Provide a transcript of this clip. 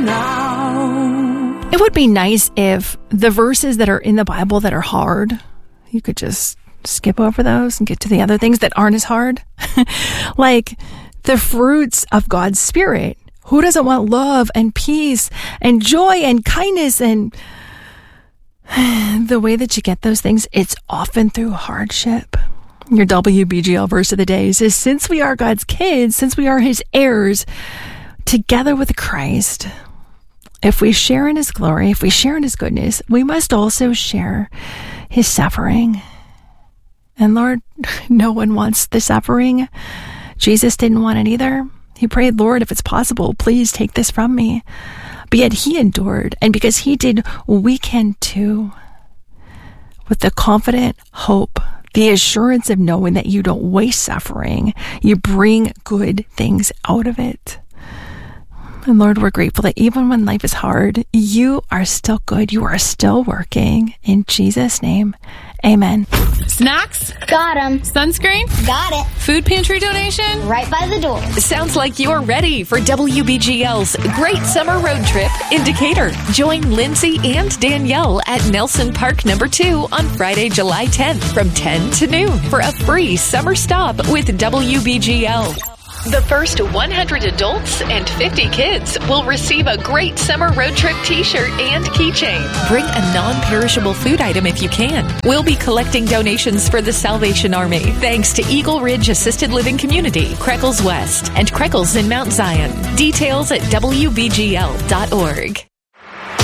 now. It would be nice if the verses that are in the Bible that are hard, you could just skip over those and get to the other things that aren't as hard. Like the fruits of God's Spirit. Who doesn't want love and peace and joy and kindness? And the way that you get those things, it's often through hardship. Your WBGL verse of the day says, since we are God's kids, since we are his heirs, together with Christ, if we share in his glory, if we share in his goodness, we must also share his suffering. And Lord, no one wants the suffering. Jesus didn't want it either. He prayed, Lord, if it's possible, please take this from me. But yet he endured. And because he did, we can too. With the confident hope, the assurance of knowing that you don't waste suffering, you bring good things out of it. And Lord, we're grateful that even when life is hard, you are still good. You are still working. In Jesus' name, amen. Snacks? Got 'em. Sunscreen? Got it. Food pantry donation? Right by the door. Sounds like you're ready for WBGL's Great Summer Road Trip in Decatur. Join Lindsay and Danielle at Nelson Park No. 2 on Friday, July 10th from 10 to noon for a free summer stop with WBGL. The first 100 adults and 50 kids will receive a Great Summer Road Trip t-shirt and keychain. Bring a non-perishable food item if you can. We'll be collecting donations for the Salvation Army, thanks to Eagle Ridge Assisted Living Community, Creckles West, and Creckles in Mount Zion. Details at WBGL.org.